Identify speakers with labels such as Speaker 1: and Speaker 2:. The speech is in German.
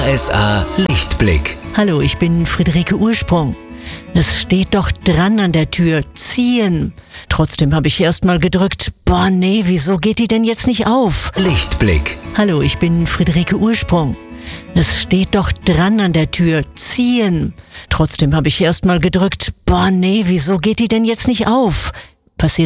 Speaker 1: RSA Lichtblick.
Speaker 2: Hallo, ich bin Friederike Ursprung. Es steht doch dran an der Tür, ziehen. Trotzdem habe ich erst mal gedrückt, nee, wieso geht die denn jetzt nicht auf?
Speaker 1: Lichtblick.
Speaker 2: Hallo, ich bin Friederike Ursprung. Es steht doch dran an der Tür, ziehen. Trotzdem habe ich erst mal gedrückt, nee, wieso geht die denn jetzt nicht auf? Passiert